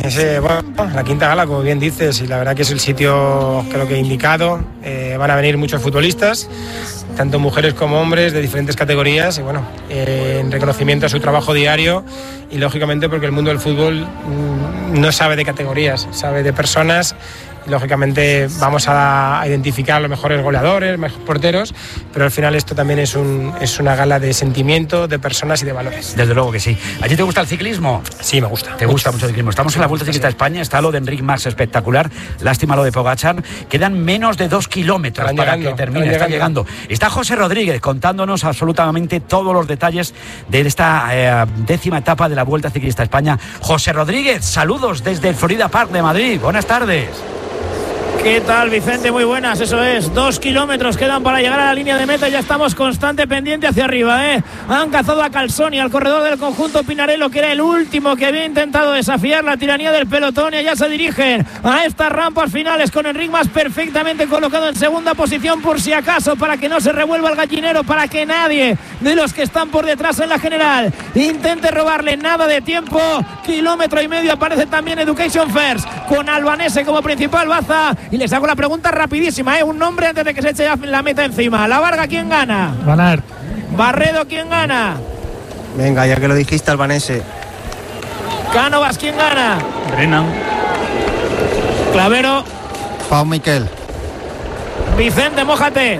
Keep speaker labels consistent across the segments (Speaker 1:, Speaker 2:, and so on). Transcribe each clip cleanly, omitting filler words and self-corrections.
Speaker 1: Bueno, la quinta gala, como bien dices, y la verdad que es el sitio, creo que indicado. Van a venir muchos futbolistas, tanto mujeres como hombres de diferentes categorías, y bueno, en reconocimiento a su trabajo diario, y lógicamente porque el mundo del fútbol no sabe de categorías, sabe de personas. Lógicamente vamos a identificar los mejores goleadores, los mejores porteros, pero al final esto también es una gala de sentimiento, de personas y de valores.
Speaker 2: Desde luego que sí. ¿A ti te gusta el ciclismo?
Speaker 1: Sí, me gusta.
Speaker 2: ¿Te gusta mucho el ciclismo? Estamos en la Vuelta Ciclista de España, está lo de Enric Mas espectacular, lástima lo de Pogačar, quedan menos de 2 kilómetros para que termine, está llegando. Está José Rodríguez contándonos absolutamente todos los detalles de esta 10ª etapa de la Vuelta Ciclista de España. José Rodríguez, saludos desde el Florida Park de Madrid, buenas tardes.
Speaker 3: ¿Qué tal, Vicente? Muy buenas, eso es. 2 kilómetros quedan para llegar a la línea de meta y ya estamos constante pendiente hacia arriba, ¿eh? Han cazado a Calzoni, al corredor del conjunto Pinarello, que era el último que había intentado desafiar la tiranía del pelotón, y ya se dirigen a estas rampas finales con Enric Mas perfectamente colocado en segunda posición por si acaso, para que no se revuelva el gallinero, para que nadie de los que están por detrás en la general intente robarle nada de tiempo. 1,5 kilómetros aparece también Education First con Albanese como principal baza. Y les hago la pregunta rapidísima, un nombre antes de que se eche la meta encima. La Varga, ¿quién gana?
Speaker 4: Van Aert.
Speaker 3: Barredo, ¿quién gana?
Speaker 5: Venga, ya que lo dijiste, Albanese.
Speaker 3: Cánovas, ¿quién gana?
Speaker 4: Brennan.
Speaker 3: Clavero.
Speaker 5: Pau Miquel.
Speaker 3: Vicente, mójate.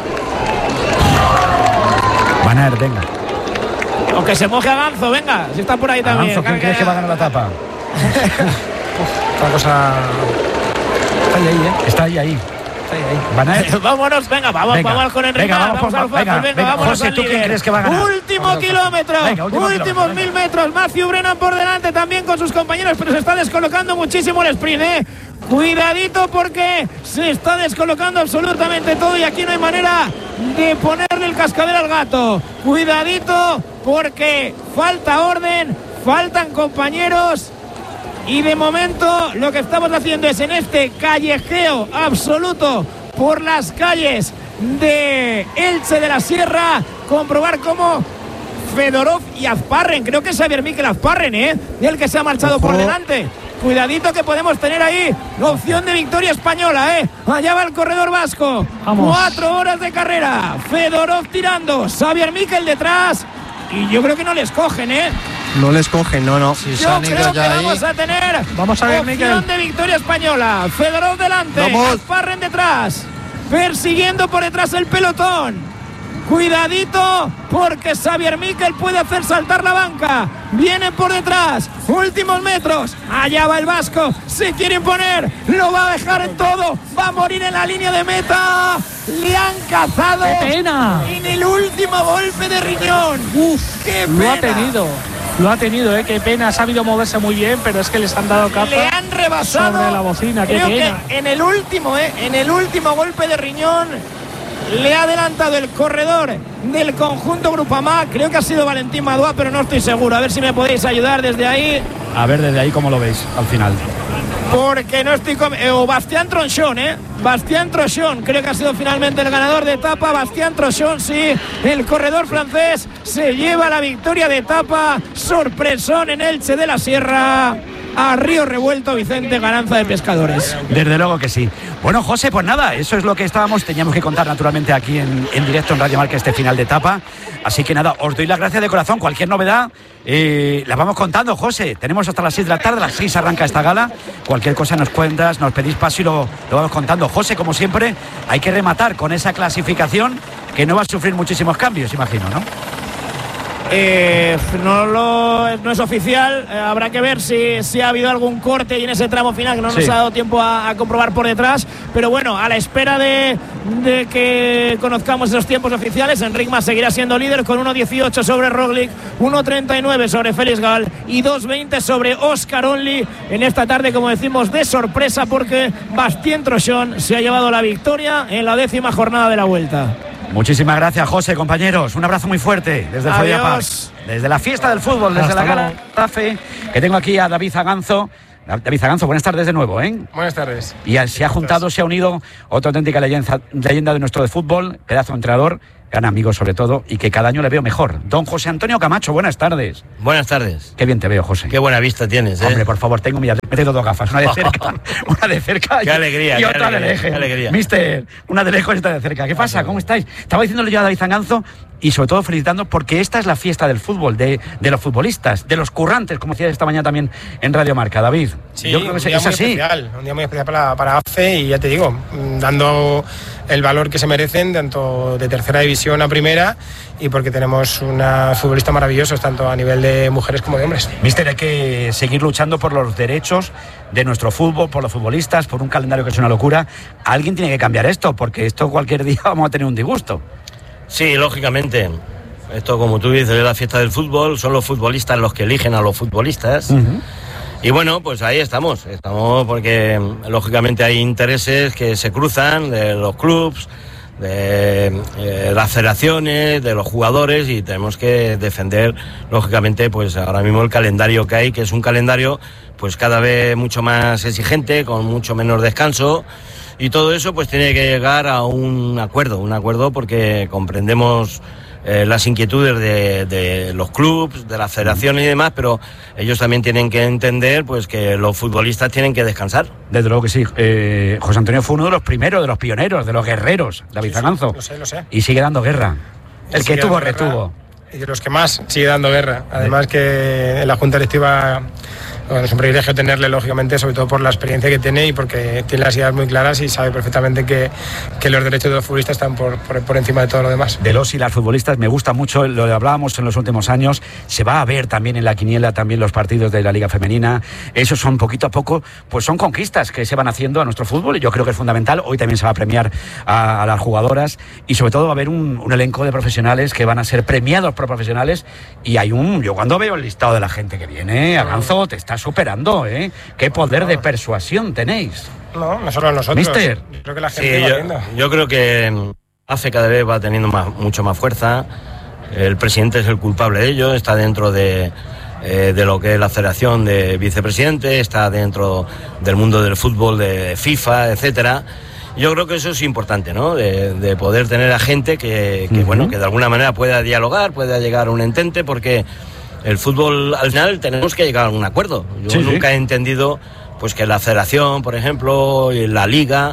Speaker 2: Van Aert, venga.
Speaker 3: O que se moje a Ganzo, venga, si está por ahí también.
Speaker 2: Ganzo, ¿quién crees que va a ganar la etapa?
Speaker 1: Otra cosa...
Speaker 2: Está ahí. Van a ir.
Speaker 3: Vámonos, venga, vamos con Enric. Vamos al fácil, venga, vámonos
Speaker 2: José,
Speaker 3: al
Speaker 2: ¿tú quién
Speaker 3: líder.
Speaker 2: crees que va a ganar?
Speaker 3: Último kilómetro, últimos 1000 metros. Matthew Brennan por delante también con sus compañeros, pero se está descolocando muchísimo el sprint, Cuidadito porque se está descolocando absolutamente todo y aquí no hay manera de ponerle el cascabel al gato. Cuidadito porque falta orden, faltan compañeros. Y de momento lo que estamos haciendo es, en este callejeo absoluto por las calles de Elche de la Sierra, comprobar cómo Fedorov y Azparren, creo que es Xavier Miquel Azparren, el que se ha marchado por delante. Cuidadito que podemos tener ahí la opción de victoria española, Allá va el corredor vasco. Vamos. 4 horas de carrera. Fedorov tirando, Xavier Miquel detrás. Y yo creo que no les cogen,
Speaker 5: No les cogen, no.
Speaker 3: Si yo creo que vamos a tener opción de victoria española. Fedorov delante, Azparren detrás, persiguiendo por detrás el pelotón. Cuidadito porque Xavier Miquel puede hacer saltar la banca. Vienen por detrás, últimos metros. Allá va el vasco, se quiere imponer, lo va a dejar en todo, va a morir en la línea de meta. Le han cazado.
Speaker 4: ¡Qué pena!
Speaker 3: En el último golpe de riñón. ¡Qué pena!
Speaker 4: Lo ha tenido, qué pena, ha sabido moverse muy bien, pero es que les han dado caza.
Speaker 3: Le han rebasado
Speaker 4: sobre la bocina, qué
Speaker 3: creo
Speaker 4: pena.
Speaker 3: Que en el último golpe de riñón le ha adelantado el corredor del conjunto Groupama. Creo que ha sido Valentín Madua, pero no estoy seguro. A ver si me podéis ayudar desde ahí.
Speaker 2: A ver, desde ahí cómo lo veis al final.
Speaker 3: Porque no estoy o Bastien Tronchon, Bastien Tronchon, creo que ha sido finalmente el ganador de etapa. Bastien Tronchon, sí, el corredor francés se lleva la victoria de etapa. Sorpresón en Elche de la Sierra. A río revuelto, Vicente, ganancia de pescadores.
Speaker 2: Desde luego que sí. Bueno, José, pues nada, eso es lo que teníamos que contar naturalmente aquí en directo en Radio Marca este final de etapa. Así que nada, os doy las gracias de corazón. Cualquier novedad la vamos contando, José. Tenemos hasta las 6 de la tarde, a las 6 arranca esta gala. Cualquier cosa nos cuentas, nos pedís paso y lo vamos contando. José, como siempre, hay que rematar con esa clasificación que no va a sufrir muchísimos cambios, imagino, ¿no?
Speaker 3: No es oficial, habrá que ver si ha habido algún corte y en ese tramo final que no nos ha dado tiempo a comprobar por detrás, pero bueno, a la espera de que conozcamos esos tiempos oficiales, Enric Mas seguirá siendo líder con 1.18 sobre Roglic, 1.39 sobre Félix Gall y 2.20 sobre Oscar Only en esta tarde, como decimos, de sorpresa, porque Bastien Tronchon se ha llevado la victoria en la 10ª jornada de la Vuelta.
Speaker 2: Muchísimas gracias, José, compañeros. Un abrazo muy fuerte desde el Florida Park, desde la fiesta del fútbol, desde la gala TAFE, que tengo aquí a David Zaganzo. David Zaganzo, buenas tardes de nuevo,
Speaker 1: Buenas tardes.
Speaker 2: Y se ha unido otra auténtica leyenda de nuestro de fútbol, pedazo de entrenador, gran amigo sobre todo, y que cada año le veo mejor. Don José Antonio Camacho, buenas tardes.
Speaker 6: Buenas tardes.
Speaker 2: Qué bien te veo, José.
Speaker 6: Qué buena vista tienes, ¿eh?
Speaker 2: Hombre, por favor, me he dos gafas, una de cerca
Speaker 6: qué alegría,
Speaker 2: y otra de lejos.
Speaker 6: Qué alegría.
Speaker 2: Mister, una de lejos y otra de cerca. ¿Qué pasa? ¿Cómo estáis? Estaba diciéndole yo a David Zanganzo, y sobre todo felicitando, porque esta es la fiesta del fútbol, de los futbolistas, de los currantes, como decía esta mañana también en Radio Marca. David,
Speaker 1: sí,
Speaker 2: yo creo que
Speaker 1: un día
Speaker 2: es
Speaker 1: muy
Speaker 2: así.
Speaker 1: especial, un día muy especial para AFE, y ya te digo, dando el valor que se merecen, tanto de tercera división a primera, y porque tenemos unos futbolistas maravillosos, tanto a nivel de mujeres como de hombres.
Speaker 2: Mister, hay que seguir luchando por los derechos de nuestro fútbol, por los futbolistas, por un calendario que es una locura. Alguien tiene que cambiar esto, porque esto cualquier día vamos a tener un disgusto.
Speaker 6: Sí, lógicamente. Esto, como tú dices, es la fiesta del fútbol, son los futbolistas los que eligen a los futbolistas. Uh-huh. Y bueno, pues ahí estamos porque lógicamente hay intereses que se cruzan de los clubs, de las federaciones, de los jugadores, y tenemos que defender lógicamente pues ahora mismo el calendario que hay, que es un calendario pues cada vez mucho más exigente, con mucho menos descanso, y todo eso pues tiene que llegar a un acuerdo porque comprendemos las inquietudes de los clubs, de las federaciones y demás, pero ellos también tienen que entender pues que los futbolistas tienen que descansar.
Speaker 2: Desde luego que sí. José Antonio fue uno de los primeros, de los pioneros, de los guerreros, David Zanganzo.
Speaker 1: Lo sé.
Speaker 2: Y sigue dando guerra. El que tuvo, retuvo.
Speaker 1: Y de los que más sigue dando guerra. Además que en la Junta Directiva, bueno, es un privilegio tenerle, lógicamente, sobre todo por la experiencia que tiene y porque tiene las ideas muy claras y sabe perfectamente que los derechos de los futbolistas están por encima de todo lo demás.
Speaker 2: De los y las futbolistas me gusta mucho, lo que hablábamos en los últimos años, se va a ver también en la quiniela también los partidos de la Liga Femenina. Esos son poquito a poco, pues son conquistas que se van haciendo a nuestro fútbol, y yo creo que es fundamental. Hoy también se va a premiar a las jugadoras, y sobre todo va a haber un elenco de profesionales que van a ser premiados por profesionales, y yo cuando veo el listado de la gente que viene, Aganzo, te está superando, ¿eh? Qué poder de persuasión tenéis.
Speaker 1: No solo nosotros.
Speaker 2: Mister.
Speaker 1: Creo que la gente va viendo.
Speaker 6: Yo creo que AFE cada vez va teniendo mucho más fuerza. El presidente es el culpable de ello, está dentro de lo que es la federación de vicepresidente, está dentro del mundo del fútbol, de FIFA, etcétera. Yo creo que eso es importante, ¿no? De poder tener a gente que bueno, que de alguna manera pueda dialogar, pueda llegar a un entente, porque el fútbol, al final, tenemos que llegar a un acuerdo. Yo nunca he entendido pues que la federación, por ejemplo, y la liga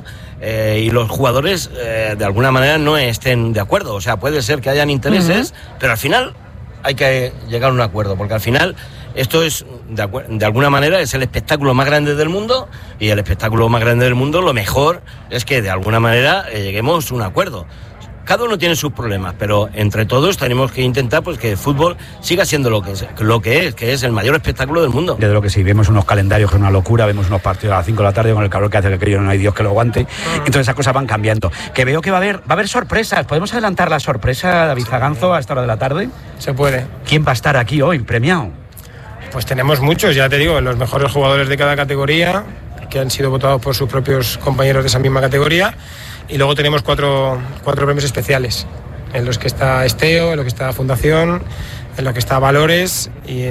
Speaker 6: y los jugadores de alguna manera no estén de acuerdo. O sea, puede ser que hayan intereses, pero al final hay que llegar a un acuerdo, porque al final esto es, de alguna manera, es el espectáculo más grande del mundo, y el espectáculo más grande del mundo, lo mejor es que de alguna manera lleguemos a un acuerdo. Cada uno tiene sus problemas, pero entre todos tenemos que intentar pues que el fútbol siga siendo lo que es el mayor espectáculo del mundo.
Speaker 2: Desde lo que sí, vemos unos calendarios que es una locura, vemos unos partidos a las 5 de la tarde con el calor que hace, que no hay Dios que lo aguante. Entonces esas cosas van cambiando. Que veo que va a haber sorpresas. ¿Podemos adelantar la sorpresa, David Zanganzo, a esta hora de la tarde?
Speaker 1: Se puede.
Speaker 2: ¿Quién va a estar aquí hoy premiado?
Speaker 1: Pues tenemos muchos, ya te digo, los mejores jugadores de cada categoría, que han sido votados por sus propios compañeros de esa misma categoría. Y luego tenemos cuatro premios especiales, en los que está Esteo, en los que está Fundación, en los que está Valores,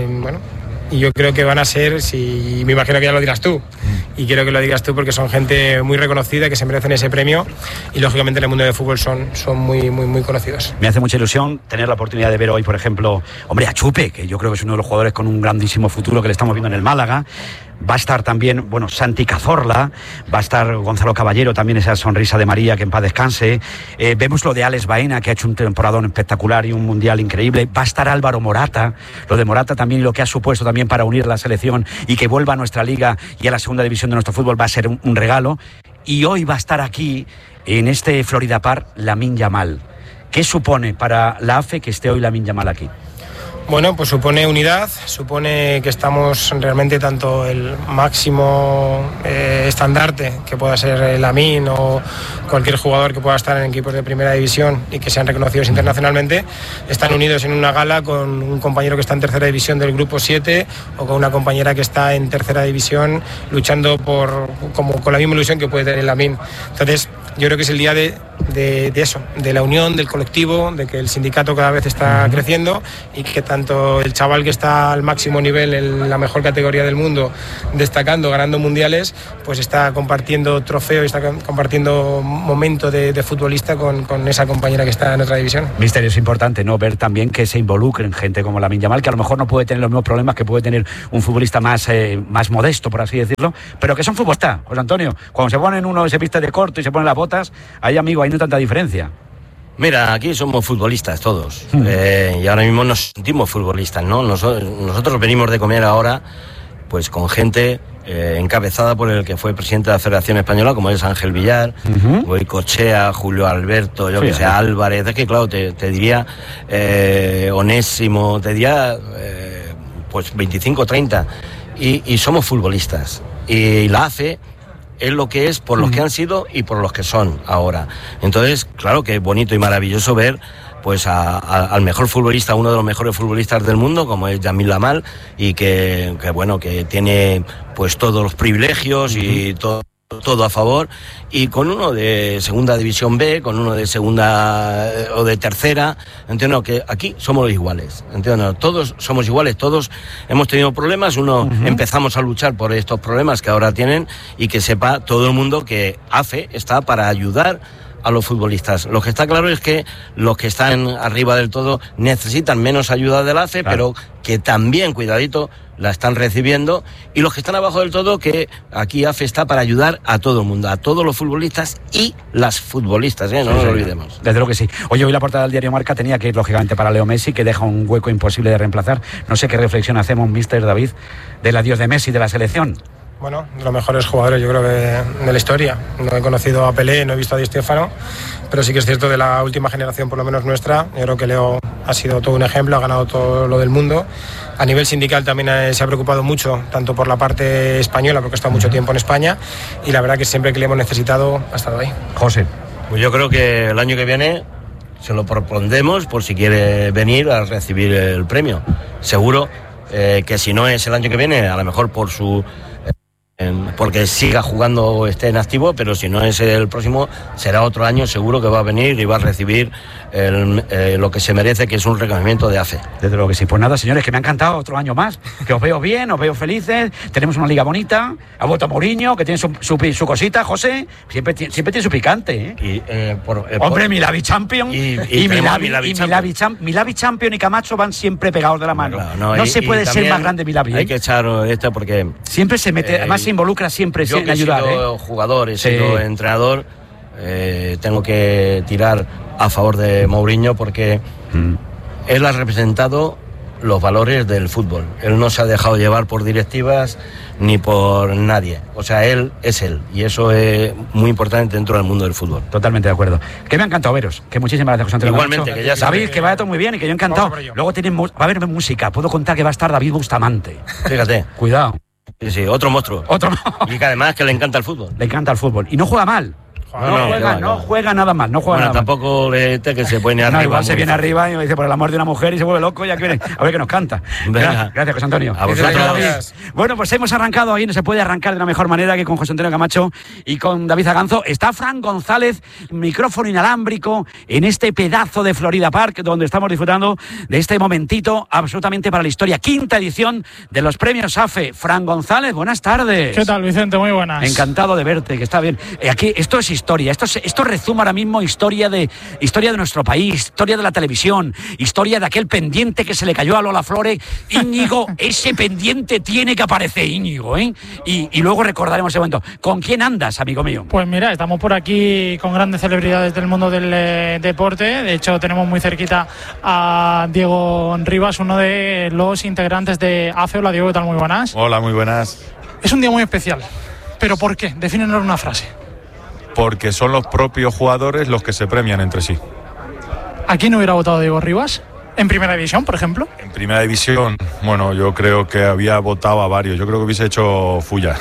Speaker 1: y yo creo que van a ser, me imagino que ya lo dirás tú, y quiero que lo digas tú porque son gente muy reconocida, que se merecen ese premio, y lógicamente en el mundo del fútbol son muy, muy, muy conocidos.
Speaker 2: Me hace mucha ilusión tener la oportunidad de ver hoy, por ejemplo, a Chupe, que yo creo que es uno de los jugadores con un grandísimo futuro que le estamos viendo en el Málaga. Va a estar también, Santi Cazorla, va a estar Gonzalo Caballero, también esa sonrisa de María, que en paz descanse. Vemos lo de Alex Baena, que ha hecho un temporadón espectacular y un mundial increíble. Va a estar Álvaro Morata, lo de Morata también, y lo que ha supuesto también para unir a la selección y que vuelva a nuestra liga y a la segunda división de nuestro fútbol, va a ser un regalo. Y hoy va a estar aquí, en este Florida Park, Lamine Yamal. ¿Qué supone para la AFE que esté hoy Lamine Yamal aquí?
Speaker 1: Bueno, pues supone unidad, supone que estamos realmente tanto el máximo estandarte que pueda ser Lamine o cualquier jugador que pueda estar en equipos de primera división y que sean reconocidos internacionalmente, están unidos en una gala con un compañero que está en tercera división del grupo 7 o con una compañera que está en tercera división luchando con la misma ilusión que puede tener Lamine. Entonces, yo creo que es el día de eso, de la unión, del colectivo, de que el sindicato cada vez está creciendo y que tanto el chaval que está al máximo nivel en la mejor categoría del mundo, destacando, ganando mundiales, pues está compartiendo trofeo y está compartiendo momento de futbolista con esa compañera que está en otra división.
Speaker 2: Mister, es importante, ¿no?, ver también que se involucren gente como Lamine Yamal, que a lo mejor no puede tener los mismos problemas que puede tener un futbolista más modesto, por así decirlo, pero que son futbolistas, José Antonio. Cuando se ponen uno, se viste de corto y se ponen las botas, ahí, amigo, hay no tanta diferencia.
Speaker 6: Mira, aquí somos futbolistas todos, y ahora mismo nos sentimos futbolistas, ¿no? Nosotros venimos de comer ahora pues con gente encabezada por el que fue presidente de la Federación Española, como es Ángel Villar, Goicoechea, Julio Alberto, yo que sé, Álvarez, es que claro, te diría Onésimo, te diría pues 25, 30, y somos futbolistas, y la AFE es lo que es por los que han sido y por los que son ahora. Entonces, claro que es bonito y maravilloso ver pues al mejor futbolista, uno de los mejores futbolistas del mundo, como es Lamine Yamal, y que bueno, que tiene pues todos los privilegios y todo a favor, y con uno de segunda división B, con uno de segunda o de tercera, entiendo que aquí somos iguales, entiendo, todos somos iguales, todos hemos tenido problemas, empezamos a luchar por estos problemas que ahora tienen, y que sepa todo el mundo que AFE está para ayudar a los futbolistas. Lo que está claro es que los que están arriba del todo necesitan menos ayuda del AFE, pero que también, cuidadito, la están recibiendo, y los que están abajo del todo, que aquí AFE está para ayudar a todo el mundo, a todos los futbolistas y las futbolistas, no nos olvidemos.
Speaker 2: Desde luego que sí. Oye, hoy la portada del diario Marca tenía que ir lógicamente para Leo Messi, que deja un hueco imposible de reemplazar. No sé qué reflexión hacemos, mister David, del adiós de Messi de la selección.
Speaker 1: Bueno, de los mejores jugadores, yo creo que de la historia. No he conocido a Pelé, no he visto a Di Stéfano, pero sí que es cierto de la última generación, por lo menos nuestra. Yo creo que Leo ha sido todo un ejemplo, ha ganado todo lo del mundo. A nivel sindical también se ha preocupado mucho, tanto por la parte española, porque ha estado mucho tiempo en España, y la verdad que siempre que le hemos necesitado ha estado ahí.
Speaker 2: José.
Speaker 6: Pues yo creo que el año que viene se lo propondremos por si quiere venir a recibir el premio. Seguro que si no es el año que viene, a lo mejor por su... porque siga jugando o esté en activo, pero si no es el próximo, será otro año, seguro que va a venir y va a recibir lo que se merece, que es un reconocimiento de AFE.
Speaker 2: Desde luego que sí. Pues nada, señores, que me ha encantado otro año más, que os veo bien, os veo felices, tenemos una liga bonita, ha vuelto Mourinho, que tiene su cosita, José, siempre tiene su picante, hombre, Milavi Champion y Milavi Champion y Camacho van siempre pegados de la mano. Claro, no se puede ser más grande Milavi.
Speaker 6: Hay que echar esta porque
Speaker 2: siempre se mete, además se involucra siempre en ayudar.
Speaker 6: Yo he sido jugador, he sido entrenador, tengo que tirar a favor de Mourinho porque él ha representado los valores del fútbol. Él no se ha dejado llevar por directivas ni por nadie. O sea, él es él. Y eso es muy importante dentro del mundo del fútbol.
Speaker 2: Totalmente de acuerdo. Que me ha encantado veros. Que muchísimas gracias, José Antonio.
Speaker 6: Igualmente, que ya
Speaker 2: David, que vaya todo muy bien y que yo encantado. Luego va a haber música. Puedo contar que va a estar David Bustamante.
Speaker 6: Fíjate.
Speaker 2: Cuidado.
Speaker 6: Sí, otro monstruo. Y que además que le encanta el fútbol.
Speaker 2: Le encanta el fútbol. Y no juega mal. No juega nada mal, no juega nada mal.
Speaker 6: Tampoco que se pone arriba.
Speaker 2: Igual se viene arriba y me dice por el amor de una mujer y se vuelve loco y ya viene a ver que nos canta. Gracias, José Antonio.
Speaker 6: A vosotros.
Speaker 2: Bueno, pues hemos arrancado ahí, no se puede arrancar de la mejor manera que con José Antonio Camacho y con David Zaganzo. Está Fran González, micrófono inalámbrico en este pedazo de Florida Park, donde estamos disfrutando de este momentito absolutamente para la historia. 5ª edición de los premios AFE. Fran González, buenas tardes.
Speaker 4: ¿Qué tal, Vicente? Muy buenas.
Speaker 2: Encantado de verte, que está bien. Aquí, esto es historia. Esto resume ahora mismo historia de nuestro país, historia de la televisión, historia de aquel pendiente que se le cayó a Lola Flores. Íñigo, ese pendiente tiene que aparecer, Íñigo, y luego recordaremos ese momento. ¿Con quién andas, amigo mío?
Speaker 4: Pues mira, estamos por aquí con grandes celebridades del mundo del deporte. De hecho, tenemos muy cerquita a Diego Rivas, uno de los integrantes de AFE. Hola, Diego, ¿qué tal? Muy buenas.
Speaker 7: Hola, muy buenas.
Speaker 4: Es un día muy especial. ¿Pero por qué? Defínenos una frase.
Speaker 7: Porque son los propios jugadores los que se premian entre sí.
Speaker 4: ¿A quién hubiera votado Diego Rivas? ¿En primera división, por ejemplo?
Speaker 7: En primera división, bueno, yo creo que había votado a varios. Yo creo que hubiese hecho Fullar.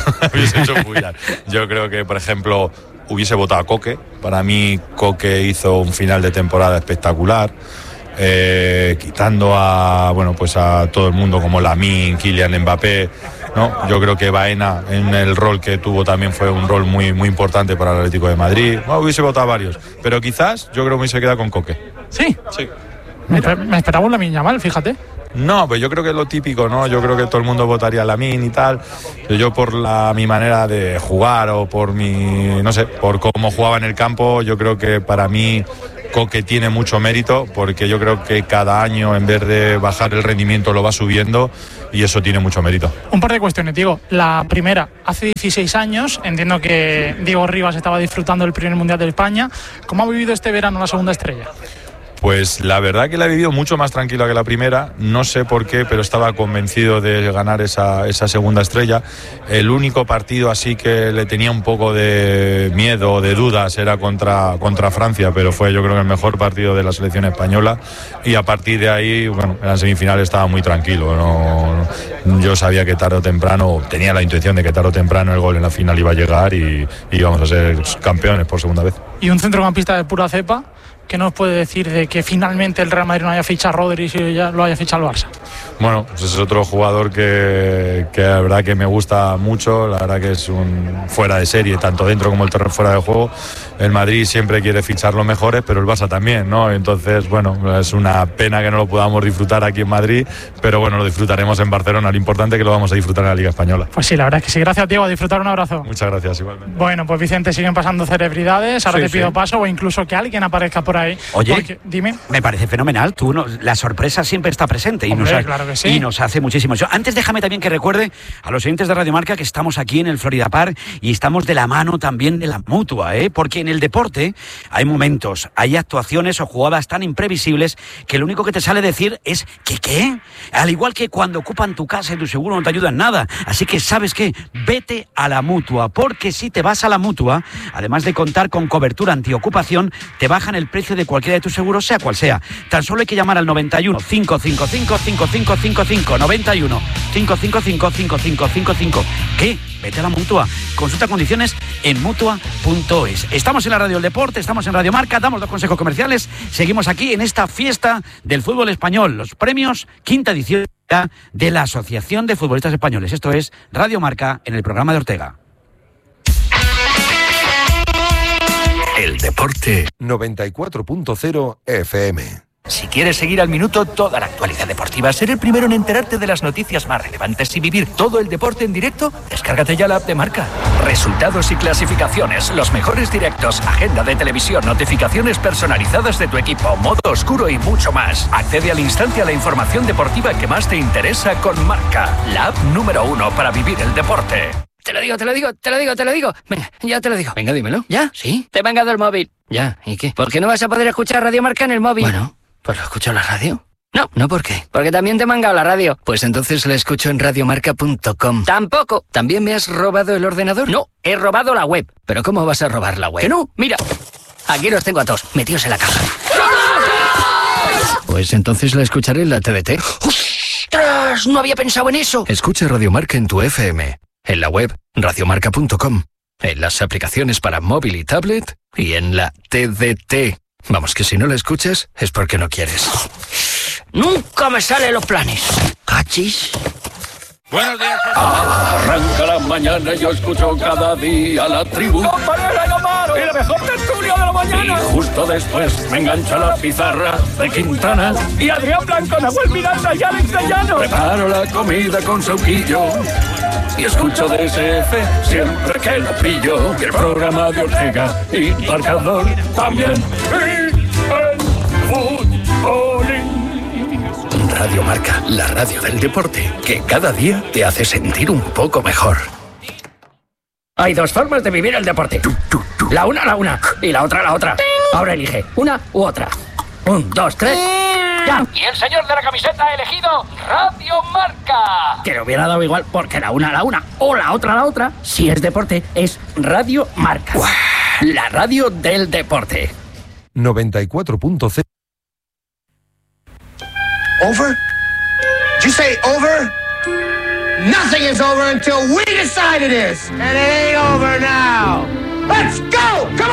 Speaker 7: Yo creo que, por ejemplo, hubiese votado a Coque. Para mí, Coque hizo un final de temporada espectacular. Quitando a todo el mundo como Lamine, Kylian Mbappé. ¿no? Yo creo que Baena, en el rol que tuvo, también fue un rol muy, muy importante para el Atlético de Madrid. Bueno, hubiese votado varios, pero quizás yo creo que me hubiese quedado con Coque.
Speaker 4: ¿Sí?
Speaker 7: Sí.
Speaker 4: Me esperaba un Lamine Yamal, fíjate.
Speaker 7: No, pues yo creo que es lo típico, ¿no? Yo creo que todo el mundo votaría a Lamine y tal. Yo por mi manera de jugar o por no sé, por cómo jugaba en el campo, yo creo que para mí Coque tiene mucho mérito, porque yo creo que cada año, en vez de bajar el rendimiento, lo va subiendo, y eso tiene mucho mérito.
Speaker 4: Un par de cuestiones, Diego. La primera, hace 16 años, entiendo que Diego Rivas estaba disfrutando del primer Mundial de España. ¿Cómo ha vivido este verano la segunda estrella?
Speaker 7: Pues la verdad que la he vivido mucho más tranquila que la primera, no sé por qué, pero estaba convencido de ganar esa segunda estrella. El único partido así que le tenía un poco de miedo, de dudas, era contra Francia, pero fue yo creo que el mejor partido de la selección española, y a partir de ahí, bueno, en la semifinal estaba muy tranquilo, yo sabía que tarde o temprano, tenía la intuición de que tarde o temprano el gol en la final iba a llegar y íbamos a ser campeones por segunda vez.
Speaker 4: Y un centrocampista de pura cepa, ¿qué nos puede decir de que finalmente el Real Madrid no haya fichado a Rodri y ya lo haya fichado el Barça?
Speaker 7: Bueno, pues es otro jugador que la verdad que me gusta mucho, la verdad que es un fuera de serie, tanto dentro como el terreno fuera de juego. El Madrid siempre quiere fichar los mejores, pero el Barça también, ¿no? Entonces, bueno, es una pena que no lo podamos disfrutar aquí en Madrid, pero bueno, lo disfrutaremos en Barcelona. Lo importante es que lo vamos a disfrutar en la Liga Española.
Speaker 4: Pues sí, la verdad es que sí. Gracias, Diego. A disfrutar, un abrazo.
Speaker 7: Muchas gracias, igualmente.
Speaker 4: Bueno, pues Vicente, siguen pasando celebridades. Ahora te pido paso, o incluso que alguien aparezca por ahí.
Speaker 2: Oye,
Speaker 4: porque, dime.
Speaker 2: Me parece fenomenal. La sorpresa siempre está presente.
Speaker 4: Hombre, claro que sí.
Speaker 2: Y nos hace muchísimo. Antes, déjame también que recuerde a los oyentes de Radio Marca que estamos aquí en el Florida Park y estamos de la mano también de la Mutua, porque en el deporte hay momentos, hay actuaciones o jugadas tan imprevisibles que lo único que te sale decir es que ¿qué? Al igual que cuando ocupan tu casa y tu seguro no te ayuda en nada. Así que, ¿sabes qué? Vete a la Mutua, porque si te vas a la Mutua, además de contar con cobertura antiocupación, te bajan el precio de cualquiera de tus seguros, sea cual sea. Tan solo hay que llamar al 91 555 5555 91 555 5555. ¿Qué? Vete a la Mutua. Consulta condiciones en mutua.es. Estamos en la Radio del Deporte, estamos en Radio Marca, damos los consejos comerciales. Seguimos aquí en esta fiesta del fútbol español, los premios, quinta edición de la Asociación de Futbolistas Españoles. Esto es Radio Marca en el programa de Ortega.
Speaker 8: El deporte
Speaker 9: 94.0 FM.
Speaker 8: Si quieres seguir al minuto toda la actualidad deportiva, ser el primero en enterarte de las noticias más relevantes y vivir todo el deporte en directo, descárgate ya la app de Marca. Resultados y clasificaciones, los mejores directos, agenda de televisión, notificaciones personalizadas de tu equipo, modo oscuro y mucho más. Accede al instante a la información deportiva que más te interesa con Marca, la app número 1 para vivir el deporte.
Speaker 10: Te lo digo. Venga, ya te lo digo. Venga, dímelo. ¿Ya? ¿Sí? Te he mangado el móvil. Ya, ¿y qué? ¿Por qué no vas a poder escuchar Radio Marca en el móvil? Bueno, pues lo escucho en la radio. No, ¿por qué? Porque también te he mangado la radio. Pues entonces la escucho en radiomarca.com. Tampoco. ¿También me has robado el ordenador? No, he robado la web. ¿Pero cómo vas a robar la web? Que no, mira. Aquí los tengo a todos, metidos en la caja. Pues entonces la escucharé en la TDT. ¡Ostras! No había pensado en eso.
Speaker 8: Escucha Radio Marca en tu FM. En la web radiomarca.com, en las aplicaciones para móvil y tablet y en la TDT. Vamos, que si no la escuchas es porque no quieres.
Speaker 10: Nunca me salen los planes. ¿Cachis?
Speaker 11: Buenos días. Arranca la mañana y yo escucho cada día la tribu. ¡Compañera, no paro! ¡Y la mejor tertulia de la mañana! Y justo después me engancha la pizarra de Quintana. Y Adrián Blanco, Nahuel Miranda y Alex de Llano. Preparo la comida con sauquillo y escucho DSF siempre que lo pillo. Y el programa de Ortega y Marcador también. Y el fútbolín.
Speaker 8: Radio Marca, la radio del deporte, que cada día te hace sentir un poco mejor.
Speaker 10: Hay dos formas de vivir el deporte. La una y la otra. Ahora elige una u otra. 1, 2, 3. ¡Ya!
Speaker 12: Y el señor de la camiseta ha elegido Radio Marca.
Speaker 10: Que le hubiera dado igual porque la una o la otra, si es deporte, es Radio Marca. ¡Wow! La radio del deporte.
Speaker 9: 94.0.
Speaker 13: Over? Did you say over? Nothing is over until we decide it is. And it ain't over now. Let's go! Come on!